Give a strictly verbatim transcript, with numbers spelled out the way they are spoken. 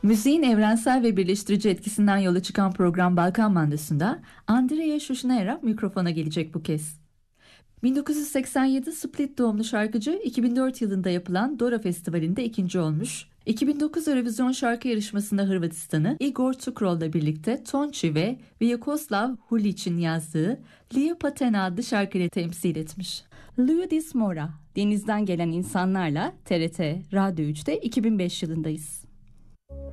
Müziğin evrensel ve birleştirici etkisinden yola çıkan program Balkan Mandası'nda Andrea Şuşnayara mikrofona gelecek bu kez. bin dokuz yüz seksen yedi Split doğumlu şarkıcı iki bin dört yılında yapılan Dora Festivali'nde ikinci olmuş. iki bin dokuz Eurovision şarkı yarışmasında Hırvatistan'ı Igor Tukrol'la birlikte Tonči ve Vyacheslav Hulić'in yazdığı Lia Patena adlı şarkıyla temsil etmiş. Ludis Mora, Denizden Gelen İnsanlarla T R T Radyo üçte iki bin beş yılındayız.